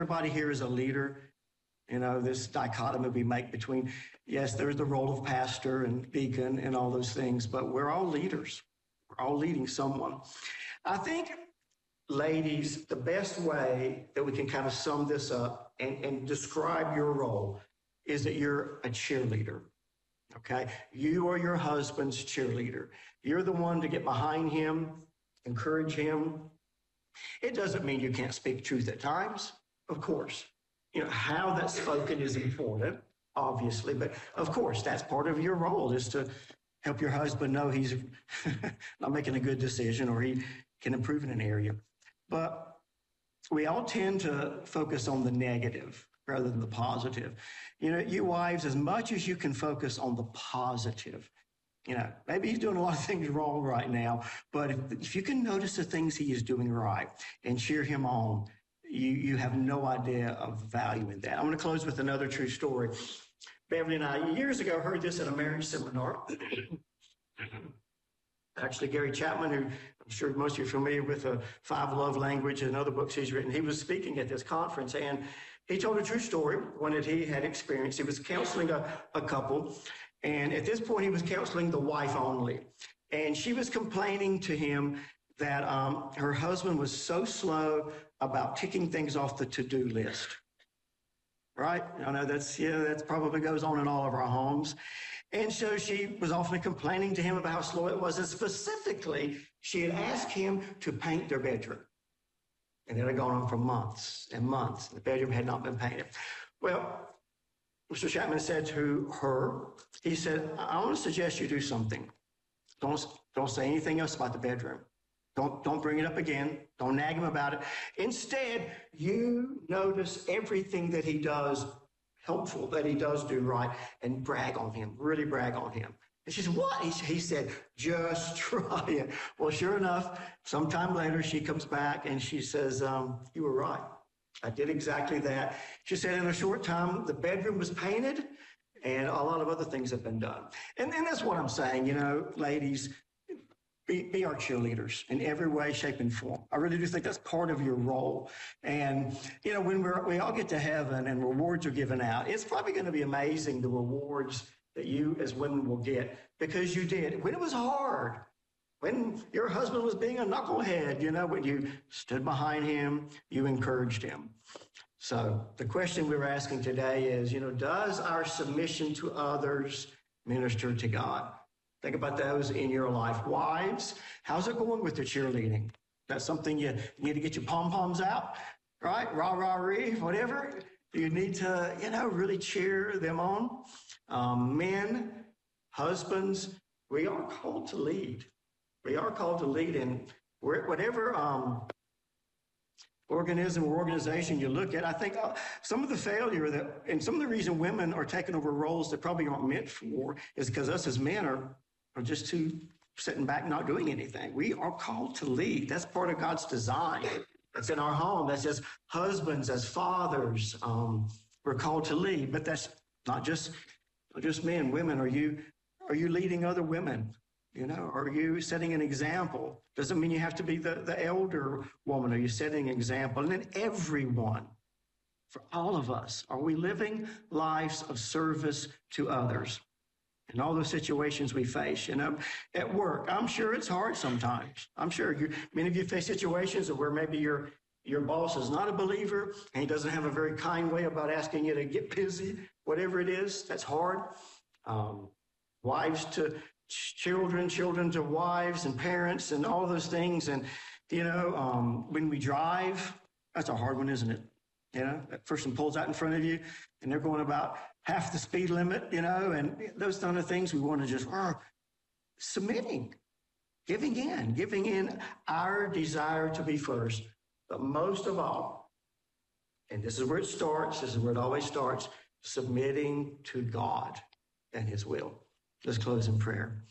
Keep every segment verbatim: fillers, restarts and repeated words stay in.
everybody here is a leader. You know, this dichotomy we make between, yes, there's the role of pastor and deacon and all those things, but we're all leaders. We're all leading someone. I think, ladies, the best way that we can kind of sum this up and, and describe your role is that you're a cheerleader, okay? You are your husband's cheerleader. You're the one to get behind him, encourage him. It doesn't mean you can't speak truth at times, of course. You know, how that's spoken is important, obviously, but of course, that's part of your role is to help your husband know he's not making a good decision or he can improve in an area. But we all tend to focus on the negative rather than the positive. You know, you wives, as much as you can focus on the positive, you know, maybe he's doing a lot of things wrong right now, but if, if you can notice the things he is doing right and cheer him on, You, you have no idea of value in that. I'm going to close with another true story. Beverly and I, years ago, heard this at a marriage seminar. Actually, Gary Chapman, who I'm sure most of you are familiar with, uh, Five Love Language and other books he's written, he was speaking at this conference, and he told a true story, one that he had experienced. He was counseling a, a couple, and at this point, he was counseling the wife only. And she was complaining to him that um, her husband was so slow about ticking things off the to-do list, right? I know that's, yeah, that probably goes on in all of our homes. And so she was often complaining to him about how slow it was. And specifically, she had asked him to paint their bedroom. And it had gone on for months and months. The bedroom had not been painted. Well, Mister Chapman said to her, he said, I want to suggest you do something. Don't, don't say anything else about the bedroom. Don't, don't bring it up again. Don't nag him about it. Instead, you notice everything that he does helpful, that he does do right, and brag on him, really brag on him. And she said, what? He, he said, just try it. Well, sure enough, sometime later, she comes back and she says, um, you were right. I did exactly that. She said, in a short time, the bedroom was painted and a lot of other things have been done. And, and that's what I'm saying, you know, ladies, Be, be our cheerleaders in every way, shape, and form. I really do think that's part of your role. And, you know, when we're, we all get to heaven and rewards are given out, it's probably going to be amazing the rewards that you as women will get because you did. When it was hard, when your husband was being a knucklehead, you know, when you stood behind him, you encouraged him. So the question we're asking today is, you know, does our submission to others minister to God? Think about those in your life. Wives, how's it going with the cheerleading? That's something you, you need to get your pom-poms out, right? Rah, rah, ree, whatever. You need to, you know, really cheer them on. Um, men, husbands, we are called to lead. We are called to lead in whatever um, organism or organization you look at. I think uh, some of the failure that, and some of the reason women are taking over roles that probably aren't meant for is because us as men are are just too sitting back, not doing anything. We are called to lead. That's part of God's design. That's in our home. That's as husbands, as fathers. Um, we're called to lead, but that's not just not just men, women. Are you are you leading other women? You know, are you setting an example? Doesn't mean you have to be the, the elder woman. Are you setting an example? And then everyone, for all of us, are we living lives of service to others? In all those situations we face, you know, at work, I'm sure it's hard sometimes. I'm sure you, many of you face situations where maybe your your boss is not a believer and he doesn't have a very kind way about asking you to get busy, whatever it is, that's hard. Um, wives to children, children to wives and parents and all those things. And, you know, um, when we drive, that's a hard one, isn't it? You know, that person pulls out in front of you and they're going about half the speed limit, you know, and those kind of things we want to just, oh, submitting, giving in, giving in our desire to be first. But most of all, and this is where it starts, this is where it always starts, submitting to God and his will. Let's close in prayer.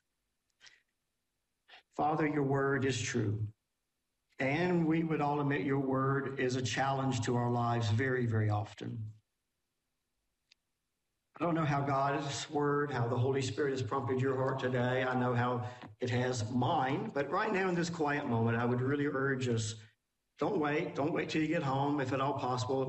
Father, your word is true. And we would all admit your word is a challenge to our lives very, very often. I don't know how God's word, how the Holy Spirit has prompted your heart today. I know how it has mine. But right now in this quiet moment, I would really urge us don't wait. Don't wait till you get home, if at all possible.